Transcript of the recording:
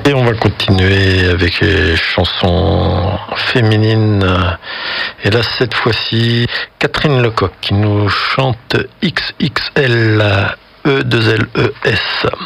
Et on va continuer avec les chansons féminines. Et là, cette fois-ci, Catherine Lecoq qui nous chante XXL, E2LES.